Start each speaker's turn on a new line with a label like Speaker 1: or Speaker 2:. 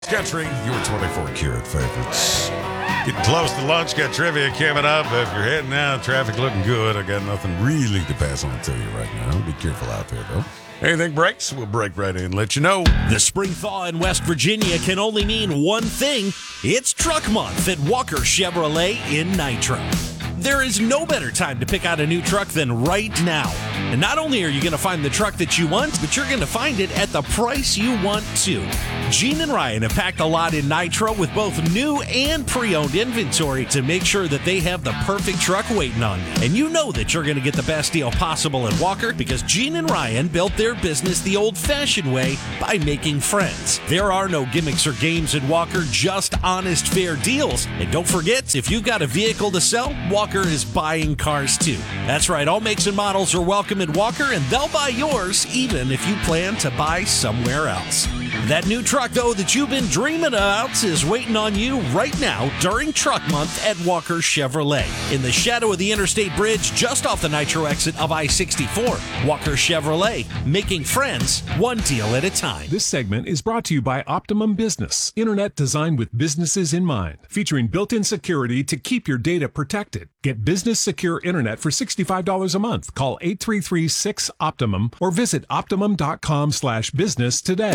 Speaker 1: Country, your 24 karat favorites. Getting close to lunch, got trivia coming up. If you're heading out, traffic looking good. I got nothing really to pass on to you right now. Be careful out there, though. Anything breaks, we'll break right in and let you know.
Speaker 2: The spring thaw in West Virginia can only mean one thing. It's Truck Month at Walker Chevrolet in Nitro. There is no better time to pick out a new truck than right now. And not only are you going to find the truck that you want, but you're going to find it at the price you want too. Gene and Ryan have packed a lot in Nitro with both new and pre-owned inventory to make sure that they have the perfect truck waiting on you. And you know that you're going to get the best deal possible at Walker because Gene and Ryan built their business the old-fashioned way by making friends. There are no gimmicks or games at Walker, just honest, fair deals. And don't forget, if you've got a vehicle to sell, Walker is buying cars too. That's right, all makes and models are welcome at Walker, and they'll buy yours even if you plan to buy somewhere else. That new truck, though, that you've been dreaming about is waiting on you right now during Truck Month at Walker Chevrolet. In the shadow of the Interstate Bridge, just off the Nitro exit of I-64. Walker Chevrolet, making friends one deal at a time.
Speaker 3: This segment is brought to you by Optimum Business. Internet designed with businesses in mind. Featuring built-in security to keep your data protected. Get business secure internet for $65 a month. Call 833-6-OPTIMUM or visit Optimum.com/business today.